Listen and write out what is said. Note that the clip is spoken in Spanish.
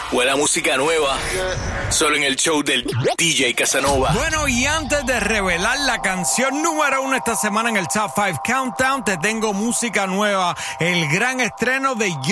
Buena música nueva, solo en el show del DJ Casanova. Bueno, y antes de revelar la canción número 1 esta semana en el Top 5 Countdown, te tengo música nueva, el gran estreno de